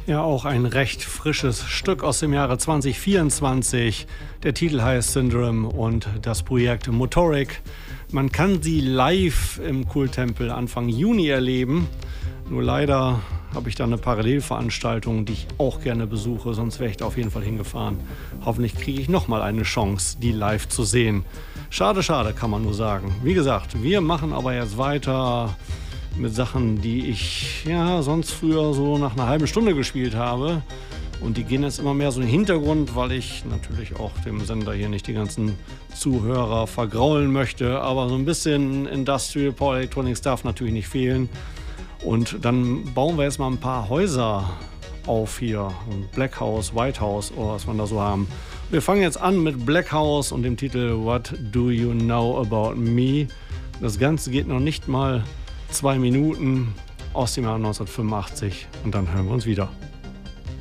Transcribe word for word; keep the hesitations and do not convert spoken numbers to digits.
Ja, auch ein recht frisches Stück aus dem Jahre zwanzig vierundzwanzig. Der Titel heißt Syndrome und das Projekt Motoric. Man kann sie live im Kulttempel Anfang Juni erleben. Nur leider habe ich da eine Parallelveranstaltung, die ich auch gerne besuche, sonst wäre ich da auf jeden Fall hingefahren. Hoffentlich kriege ich nochmal eine Chance, die live zu sehen. Schade, schade, kann man nur sagen. Wie gesagt, wir machen aber jetzt weiter mit Sachen, die ich ja sonst früher so nach einer halben Stunde gespielt habe. Und die gehen jetzt immer mehr so in den Hintergrund, weil ich natürlich auch dem Sender hier nicht die ganzen Zuhörer vergraulen möchte. Aber so ein bisschen Industrial Power Electronics darf natürlich nicht fehlen. Und dann bauen wir jetzt mal ein paar Häuser auf hier. Black House, White House oder was wir da so haben. Wir fangen jetzt an mit Black House und dem Titel What Do You Know About Me? Das Ganze geht noch nicht mal zwei Minuten aus dem Jahr neunzehnhundertfünfundachtzig und dann hören wir uns wieder.